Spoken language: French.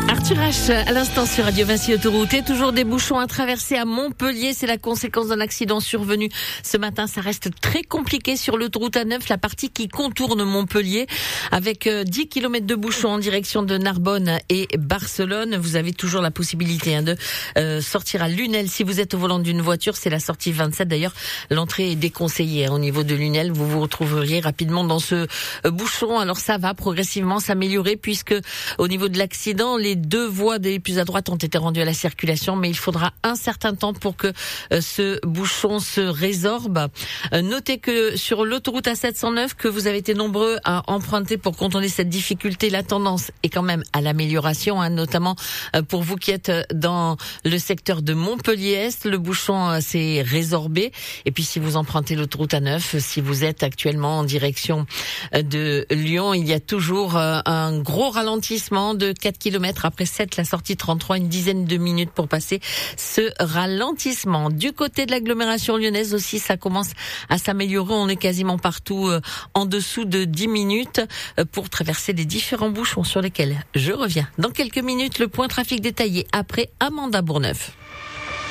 Arthur H, à l'instant sur Radio Vinci Autoroute. Et toujours des bouchons à traverser à Montpellier. C'est la conséquence d'un accident survenu ce matin. Ça reste très compliqué sur l'autoroute A9, la partie qui contourne Montpellier, avec 10 km de bouchons en direction de Narbonne et Barcelone. Vous avez toujours la possibilité de sortir à Lunel si vous êtes au volant d'une voiture. C'est la sortie 27. D'ailleurs, l'entrée est déconseillée au niveau de Lunel. Vous vous retrouveriez rapidement dans ce bouchon. Alors ça va progressivement s'améliorer puisque au niveau de l'accident, les deux voies des plus à droite ont été rendues à la circulation, mais il faudra un certain temps pour que ce bouchon se résorbe. Notez que sur l'autoroute A709 que vous avez été nombreux à emprunter pour contourner cette difficulté, la tendance est quand même à l'amélioration, notamment pour vous qui êtes dans le secteur de Montpellier-Est. Le bouchon s'est résorbé. Et puis si vous empruntez l'autoroute A9, si vous êtes actuellement en direction de Lyon, il y a toujours un gros ralentissement de 4 km après 7, la sortie 33, une dizaine de minutes pour passer ce ralentissement. Du côté de l'agglomération lyonnaise aussi, ça commence à s'améliorer. On est quasiment partout en dessous de 10 minutes pour traverser les différents bouchons sur lesquels je reviens. Dans quelques minutes, le point trafic détaillé après Amanda Bourneuf.